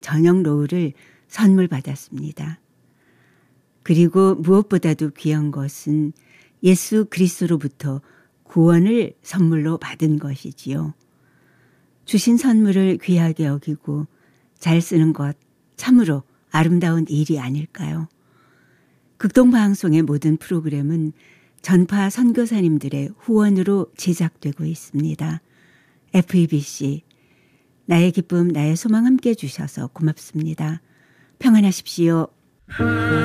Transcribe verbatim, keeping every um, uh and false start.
저녁 노을을 선물 받았습니다. 그리고 무엇보다도 귀한 것은 예수 그리스도로부터 구원을 선물로 받은 것이지요. 주신 선물을 귀하게 여기고 잘 쓰는 것 참으로 아름다운 일이 아닐까요? 극동방송의 모든 프로그램은 전파 선교사님들의 후원으로 제작되고 있습니다. 에프이비씨, 나의 기쁨 나의 소망 함께 해주셔서 고맙습니다. 평안하십시오.